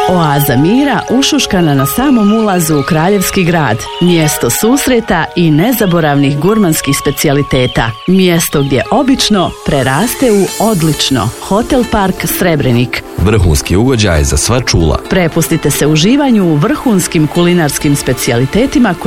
Oaza mira ušuškana na samom ulazu u Kraljevski grad. Mjesto susreta i nezaboravnih gurmanskih specijaliteta. Mjesto gdje obično preraste u odlično. Hotel Park Srebrenik. Vrhunski ugođaj za sva čula. Prepustite se uživanju u vrhunskim kulinarskim specijalitetima